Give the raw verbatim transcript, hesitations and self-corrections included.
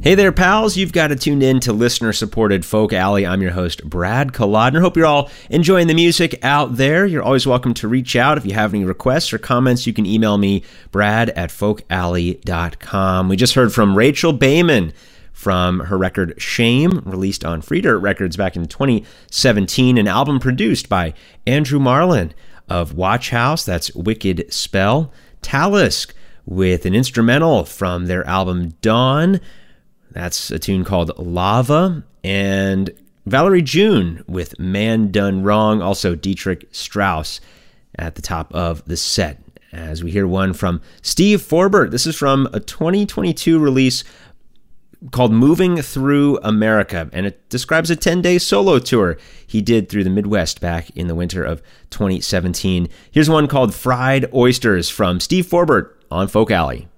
Hey there, pals. You've got to tune in to listener-supported Folk Alley. I'm your host, Brad Kolodner. Hope you're all enjoying the music out there. You're always welcome to reach out. If you have any requests or comments, you can email me, brad at folk alley dot com. We just heard from Rachel Baiman from her record Shame, released on Free Dirt Records back in twenty seventeen, an album produced by Andrew Marlin of Watch House, that's Wicked Spell. Talisk with an instrumental from their album Dawn, that's a tune called Lava, and Valerie June with Man Done Wrong, also Dietrich Strauss at the top of the set. As we hear one from Steve Forbert, this is from a twenty twenty-two release called Moving Through America, and it describes a ten-day solo tour he did through the Midwest back in the winter of twenty seventeen. Here's one called Fried Oysters from Steve Forbert on Folk Alley.